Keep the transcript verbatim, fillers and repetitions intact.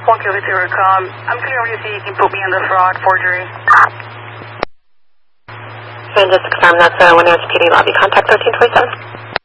one Q V zero, com. I'm clear with you, so you can put me in the fraud forgery. And just to confirm, that's a Windows P D lobby contact thirteen twenty-seven.